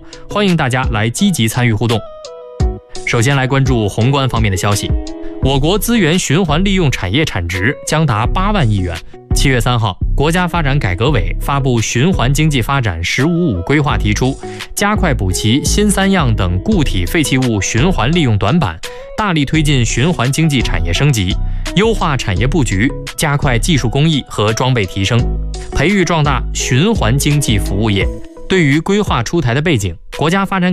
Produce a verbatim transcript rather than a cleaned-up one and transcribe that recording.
欢迎大家来积极参与互动。首先来关注宏观方面的消息，我国资源循环利用产业产值将达八万亿元。七月三号，国家发展改革委发布循环经济发展“十五五”规划，提出加快补齐新三样等固体废弃物循环利用短板，大力推进循环经济产业升级，优化产业布局，加快技术工艺和装备提升，培育壮大循环经济服务业。对于规划出台的背景，国家发展